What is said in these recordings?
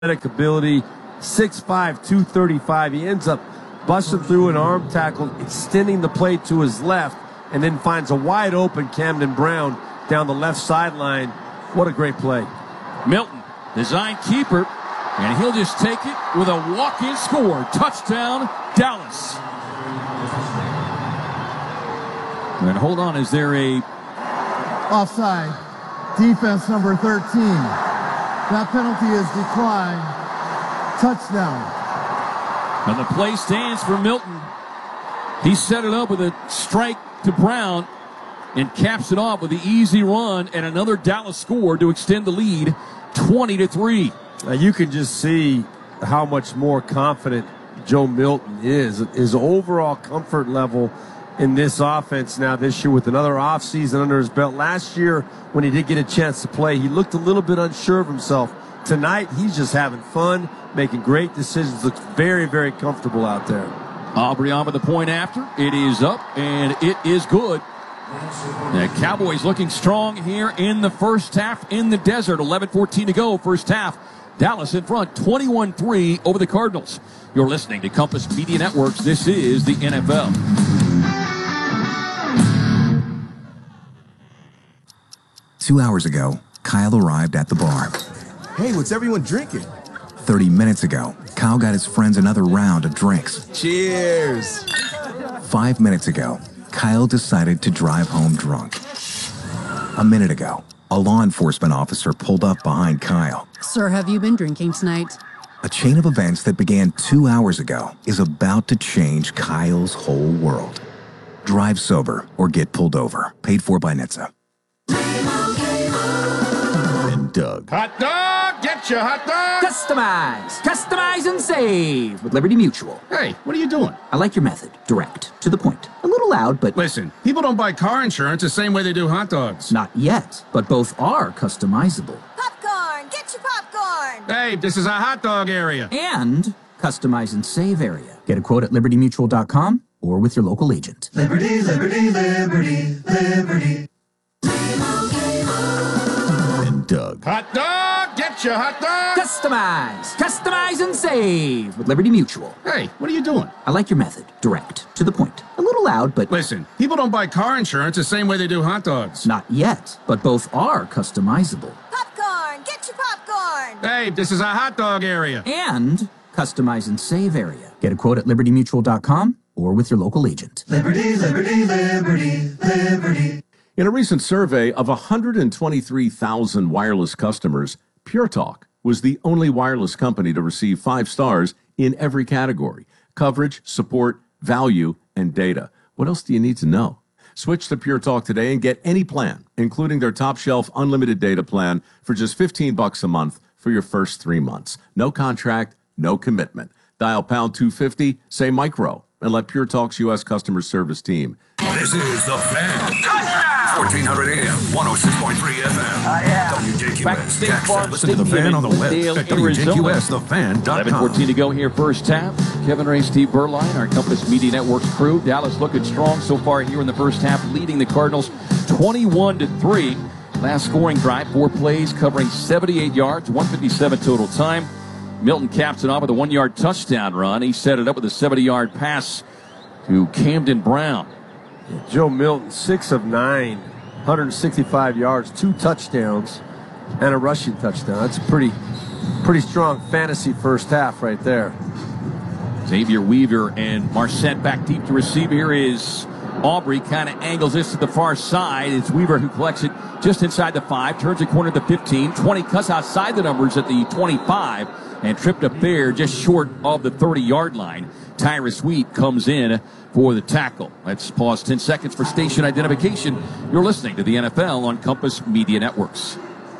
ability, 6'5", 235. He ends up busting through an arm tackle, extending the play to his left, and then finds a wide open Camden Brown down the left sideline. What a great play. Milton, design keeper, and he'll just take it with a walk-in score. Touchdown, Dallas. And hold on, is there a... Offside. Defense number 13. That penalty is declined. Touchdown. And the play stands for Milton. He set it up with a strike to Brown and caps it off with the easy run and another Dallas score to extend the lead 20-3. You can just see how much more confident Joe Milton is. His overall comfort level in this offense now this year with another offseason under his belt. Last year, when he did get a chance to play, he looked a little bit unsure of himself. Tonight, he's just having fun, making great decisions, looks very, very comfortable out there. Aubrey on with the point after. It is up, and it is good. The Cowboys looking strong here in the first half in the desert. 11:14 to go, first half. Dallas in front, 21-3 over the Cardinals. You're listening to Compass Media Networks. This is the NFL. Two hours ago, Kyle arrived at the bar. Hey, what's everyone drinking? 30 minutes ago, Kyle got his friends another round of drinks. Cheers! 5 minutes ago, Kyle decided to drive home drunk. A minute ago, a law enforcement officer pulled up behind Kyle. Sir, have you been drinking tonight? A chain of events that began 2 hours ago is about to change Kyle's whole world. Drive sober or get pulled over. Paid for by NHTSA. And Doug. Hot dog! Get your hot dog! Customize and save with Liberty Mutual. Hey, what are you doing? I like your method. Direct. To the point. A little loud, but... Listen, people don't buy car insurance the same way they do hot dogs. Not yet, but both are customizable. Popcorn! Get your popcorn! Hey, this is a hot dog area. And customize and save area. Get a quote at libertymutual.com or with your local agent. Liberty, liberty, liberty, liberty. And Doug. Hot dog! Get your hot dog! Customize and save with Liberty Mutual. Hey, what are you doing? I like your method. Direct. To the point. A little loud, but... Listen, people don't buy car insurance the same way they do hot dogs. Not yet, but both are customizable. Popcorn! Get your popcorn! Hey, this is a hot dog area. And customize and save area. Get a quote at libertymutual.com or with your local agent. Liberty, liberty, liberty, liberty. In a recent survey of 123,000 wireless customers, Pure Talk was the only wireless company to receive 5 stars in every category: coverage, support, value, and data. What else do you need to know? Switch to Pure Talk today and get any plan, including their top shelf unlimited data plan for just $15 a month for your first 3 months. No contract, no commitment. Dial pound 250, say micro, and let Pure Talk's U.S. customer service team. This is The Fan. 1400 AM, 106.3 FM. WJQS. Catch that. Listen to The Fan on the web at WJQSTheFan.com. 11:14 to go here, first half. Kevin Ray, Steve Berline, our Compass Media Networks crew. Dallas looking strong so far here in the first half, leading the Cardinals 21-3. Last scoring drive, 4 plays, covering 78 yards, 157 total time. Milton caps it off with a 1-yard touchdown run. He set it up with a 70-yard pass to Camden Brown. Joe Milton, 6 of 9, 165 yards, 2 touchdowns, and a rushing touchdown. That's a pretty strong fantasy first half right there. Xavier Weaver and Marset back deep to receive. Here is Aubrey, kind of angles this to the far side. It's Weaver who collects it just inside the 5, turns the corner at the 15, 20, cuts outside the numbers at the 25, and tripped up there just short of the 30-yard line. Tyrus Wheat comes in for the tackle. Let's pause 10 seconds for station identification. You're listening to the NFL on Compass Media Networks.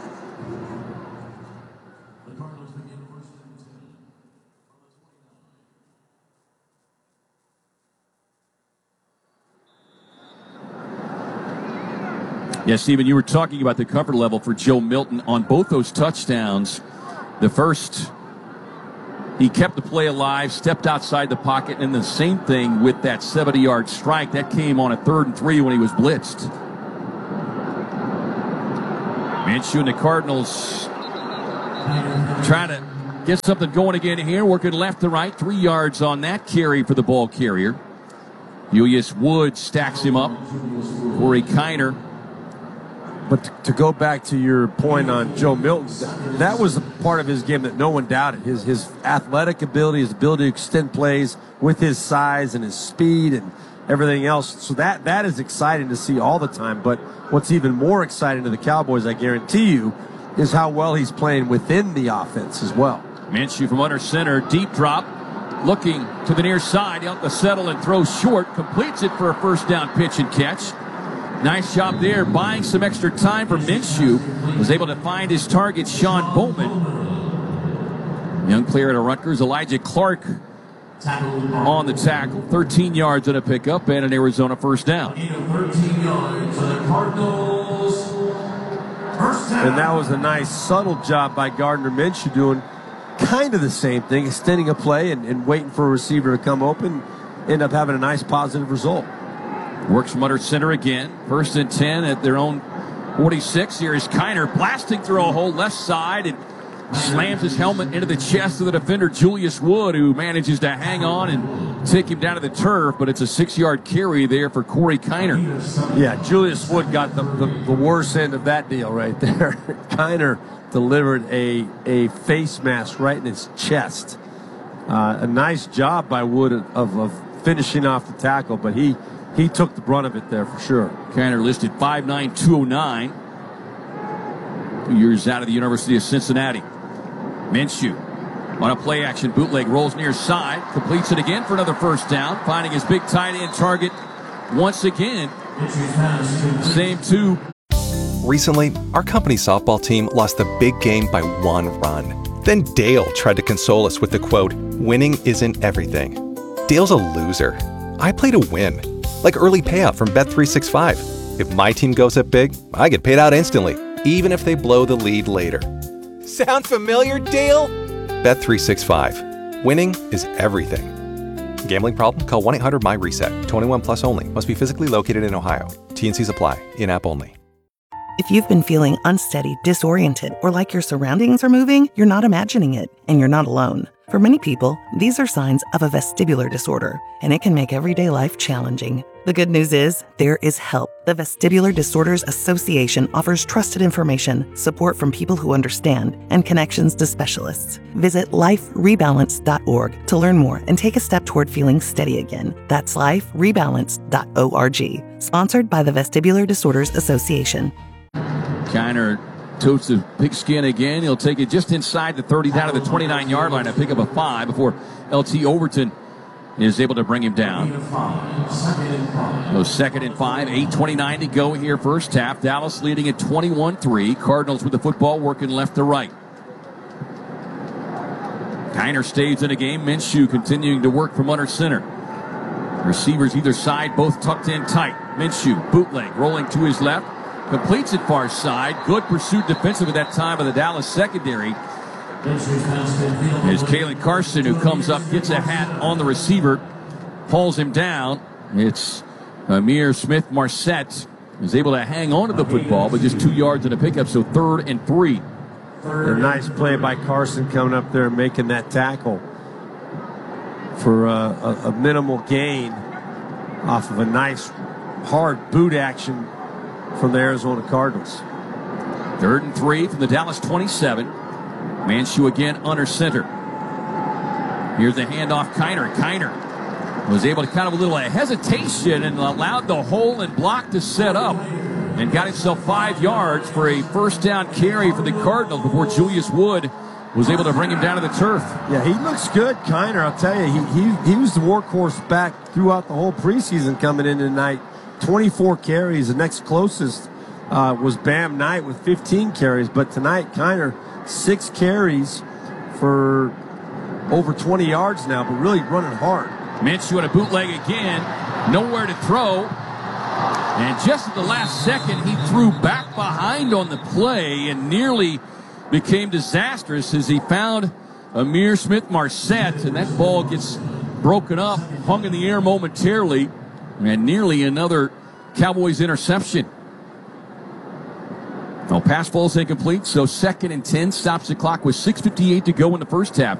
Yes, Stephen, you were talking about the comfort level for Joe Milton on both those touchdowns. The first, he kept the play alive, stepped outside the pocket, and the same thing with that 70-yard strike. That came on a 3rd and 3 when he was blitzed. Minshew and the Cardinals trying to Get something going again here. Working left to right. 3 yards on that carry for the ball carrier. Julius Wood stacks him up. Corey Kiner. But to go back to your point on Joe Milton, that was a part of his game that no one doubted. His athletic ability, his ability to extend plays with his size and his speed and everything else. So that is exciting to see all the time. But what's even more exciting to the Cowboys, I guarantee you, is how well he's playing within the offense as well. Minshew from under center, deep drop, looking to the near side, out the settle and throws short, completes it for a first down pitch and catch. Nice job there, buying some extra time for Minshew. Was able to find his target, Sean Bowman. Young player at Rutgers, Elijah Clark on the tackle. 13 yards on a pickup and an Arizona first down. 13 yards for the Cardinals. First down. And that was a nice subtle job by Gardner Minshew doing kind of the same thing, extending a play and waiting for a receiver to come open. End up having a nice positive result. Works from under center again. 1st and 10 at their own 46. Here is Kiner blasting through a hole left side and slams his helmet into the chest of the defender, Julius Wood, who manages to hang on and take him down to the turf, but it's a 6-yard carry there for Corey Kiner. Yeah, Julius Wood got the worst end of that deal right there. Kiner delivered a face mask right in his chest. A nice job by Wood of finishing off the tackle, but he took the brunt of it there for sure. Kiner listed 5'9", 209. 2 years out of the University of Cincinnati. Minshew on a play action bootleg, rolls near side, completes it again for another first down, finding his big tight end target once again. Same two. Recently, our company softball team lost the big game by 1 run. Then Dale tried to console us with the quote, "Winning isn't everything." Dale's a loser. I play to win. Like early payout from Bet365. If my team goes up big, I get paid out instantly, even if they blow the lead later. Sound familiar, Dale? Bet365. Winning is everything. Gambling problem? Call 1-800-MY-RESET. 21 plus only. Must be physically located in Ohio. T&Cs apply. In-app only. If you've been feeling unsteady, disoriented, or like your surroundings are moving, you're not imagining it, and you're not alone. For many people, these are signs of a vestibular disorder, and it can make everyday life challenging. The good news is, there is help. The Vestibular Disorders Association offers trusted information, support from people who understand, and connections to specialists. Visit liferebalance.org to learn more and take a step toward feeling steady again. That's liferebalance.org. Sponsored by the Vestibular Disorders Association. Kiner totes the pigskin again. He'll take it just inside the 30, down to the 29-yard line to pick up a 5 before L.T. Overton is able to bring him down. So 2nd and 5, 8:29 to go here first half. Dallas leading at 21-3. Cardinals with the football working left to right. Kiner stays in the game. Minshew continuing to work from under center. Receivers either side, both tucked in tight. Minshew, bootleg, rolling to his left. Completes it far side. Good pursuit defensive at that time of the Dallas secondary. Is Kalen Carson, who comes up, gets a hat on the receiver, pulls him down. It's Ihmir Smith-Marsette is able to hang on to the football, but just 2 yards in a pickup, so 3rd and 3. A nice play by Carson coming up there and making that tackle for a minimal gain off of a nice hard boot action from the Arizona Cardinals. 3rd and 3 from the Dallas 27. Minshew again under center. Here's the handoff, Kiner. Kiner was able to kind of a little hesitation and allowed the hole and block to set up and got himself 5 yards for a first down carry for the Cardinals before Julius Wood was able to bring him down to the turf. Yeah, he looks good, Kiner. I'll tell you, he was the workhorse back throughout the whole preseason coming in tonight. 24 carries. The next closest was Bam Knight with 15 carries. But tonight, Kiner, 6 carries for over 20 yards now, but really running hard. Minshew at a bootleg again. Nowhere to throw. And just at the last second, he threw back behind on the play and nearly became disastrous as he found Ihmir Smith-Marsette, and that ball gets broken up, hung in the air momentarily, and nearly another Cowboys interception. Pass falls incomplete, so 2nd and 10. Stops the clock with 6:58 to go in the first half.